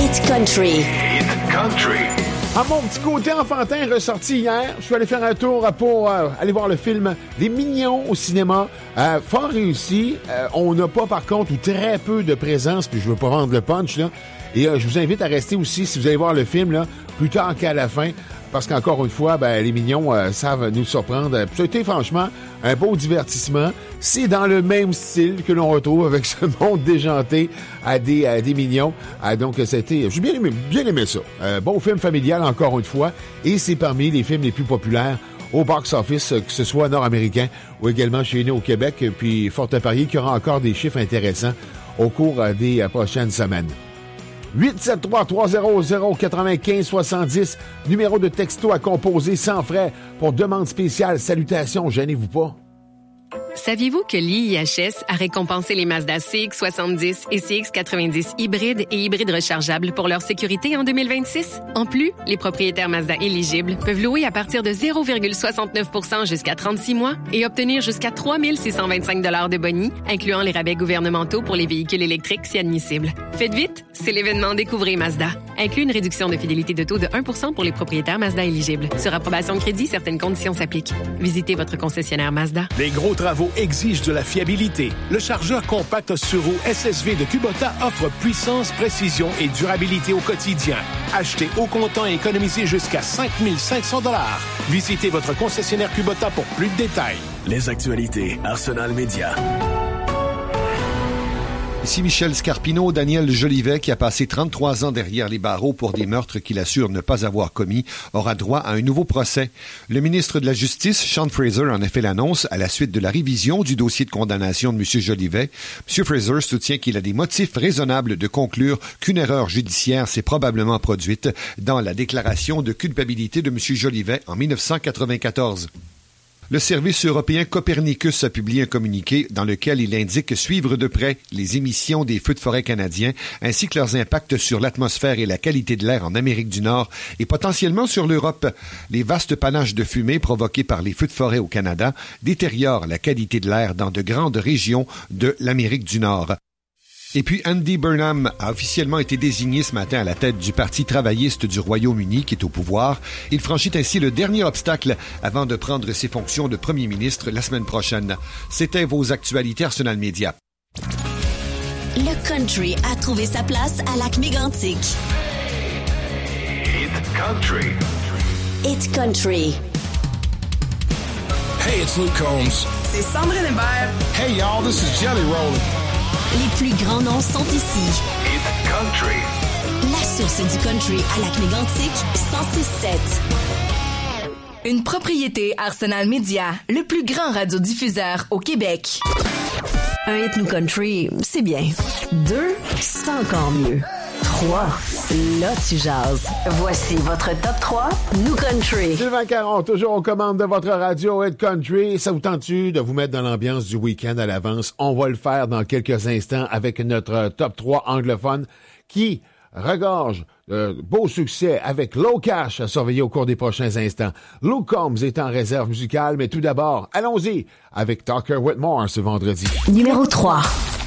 Hit Country. Hit Country. À mon petit côté enfantin ressorti hier, je suis allé faire un tour pour aller voir le film Les Mignons au cinéma. Fort réussi. On n'a pas, par contre, ou très peu de présence, puis je veux pas vendre le punch, là. Et je vous invite à rester aussi, si vous allez voir le film, là, plus tard qu'à la fin. Parce qu'encore une fois, les Mignons savent nous surprendre. Ça a été franchement un beau divertissement. C'est dans le même style que l'on retrouve avec ce monde déjanté à des Mignons. Donc, j'ai bien aimé ça. Bon film familial, encore une fois. Et c'est parmi les films les plus populaires au box-office, que ce soit nord-américain ou également chez nous au Québec. Puis, fort à parier qu'il y aura encore des chiffres intéressants au cours des prochaines semaines. 873-300-9570, numéro de texto à composer sans frais pour demande spéciale. Salutations, gênez-vous pas. Saviez-vous que l'IIHS a récompensé les Mazda CX-70 et CX-90 hybrides et hybrides rechargeables pour leur sécurité en 2026? En plus, les propriétaires Mazda éligibles peuvent louer à partir de 0,69% jusqu'à 36 mois et obtenir jusqu'à 3 625 $ de boni, incluant les rabais gouvernementaux pour les véhicules électriques si admissible. Faites vite, c'est l'événement Découvrez Mazda. Inclut une réduction de fidélité de taux de 1% pour les propriétaires Mazda éligibles. Sur approbation de crédit, certaines conditions s'appliquent. Visitez votre concessionnaire Mazda. Les gros travaux exigent de la fiabilité. Le chargeur compact sur roue SSV de Kubota offre puissance, précision et durabilité au quotidien. Achetez au comptant et économisez jusqu'à 5 500 $. Visitez votre concessionnaire Kubota pour plus de détails. Les actualités Arsenal Média. Ici Michel Scarpino. Daniel Jolivet, qui a passé 33 ans derrière les barreaux pour des meurtres qu'il assure ne pas avoir commis, aura droit à un nouveau procès. Le ministre de la Justice, Sean Fraser, en a fait l'annonce à la suite de la révision du dossier de condamnation de M. Jolivet. M. Fraser soutient qu'il a des motifs raisonnables de conclure qu'une erreur judiciaire s'est probablement produite dans la déclaration de culpabilité de M. Jolivet en 1994. Le service européen Copernicus a publié un communiqué dans lequel il indique suivre de près les émissions des feux de forêt canadiens ainsi que leurs impacts sur l'atmosphère et la qualité de l'air en Amérique du Nord et potentiellement sur l'Europe. Les vastes panaches de fumée provoqués par les feux de forêt au Canada détériorent la qualité de l'air dans de grandes régions de l'Amérique du Nord. Et puis Andy Burnham a officiellement été désigné ce matin à la tête du Parti travailliste du Royaume-Uni qui est au pouvoir. Il franchit ainsi le dernier obstacle avant de prendre ses fonctions de premier ministre la semaine prochaine. C'était vos actualités Arsenal Média. Le country a trouvé sa place à Lac-Mégantic. Hit Country. Hit Country. Hey, it's Luke Combs. C'est Sandrine Hébert. Hey, y'all, this is Jelly Roll. Les plus grands noms sont ici. Hit Country. La source du country à Lac-Mégantic, 106.7. Une propriété Arsenal Média, le plus grand radiodiffuseur au Québec. Un hit New Country, c'est bien. 2, c'est encore mieux. 3, là tu jases. Voici votre top 3 New Country. Sylvain Caron, toujours aux commandes de votre radio Hit Country. Ça vous tente-tu de vous mettre dans l'ambiance du week-end à l'avance? On va le faire dans quelques instants avec notre top 3 anglophone qui regorge de beaux succès avec Low Cash à surveiller au cours des prochains instants. Luke Combs est en réserve musicale, mais tout d'abord, allons-y avec Tucker Whitmore ce vendredi. Numéro 3.